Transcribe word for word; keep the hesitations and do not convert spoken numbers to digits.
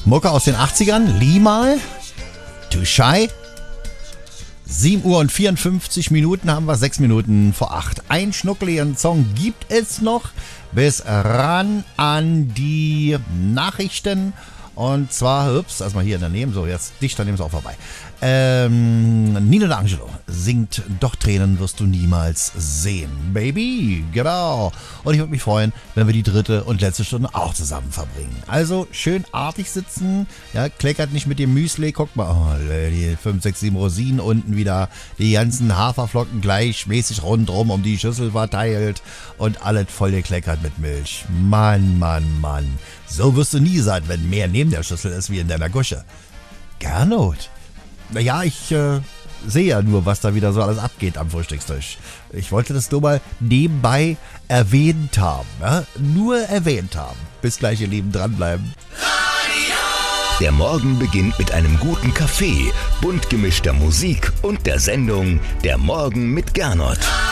Mucke aus den achtzigern, Limal, Too Shy. sieben Uhr und vierundfünfzig Minuten haben wir, sechs Minuten vor acht. Ein schnuckeligen Song gibt es noch bis ran an die Nachrichten. Und zwar, ups, erstmal hier daneben, so jetzt dicht daneben ist auch vorbei. Ähm, Nino D'Angelo singt Doch Tränen wirst du niemals sehen. Baby, genau. Und ich würde mich freuen, wenn wir die dritte und letzte Stunde auch zusammen verbringen. Also schön artig sitzen, ja, kleckert nicht mit dem Müsli. Guck mal, oh, die fünf, sechs, sieben Rosinen unten wieder, die ganzen Haferflocken gleichmäßig rundrum um die Schüssel verteilt und alles voll gekleckert mit Milch. Mann, Mann, Mann. So wirst du nie sein, wenn mehr neben der Schüssel ist wie in deiner Gusche. Gernot. Naja, ich äh, sehe ja nur, was da wieder so alles abgeht am Frühstückstisch. Ich wollte das nur mal nebenbei erwähnt haben. Ja? Nur erwähnt haben. Bis gleich, ihr Lieben, dranbleiben. Der Morgen beginnt mit einem guten Kaffee, bunt gemischter Musik und der Sendung Der Morgen mit Gernot.